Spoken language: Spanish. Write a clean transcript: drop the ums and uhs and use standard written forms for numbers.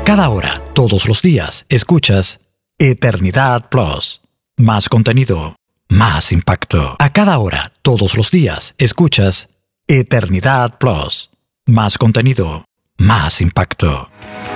cada hora, todos los días, escuchas Eternidad Plus. Más contenido, más impacto. A cada hora, todos los días, escuchas Eternidad Plus. Más contenido, más impacto.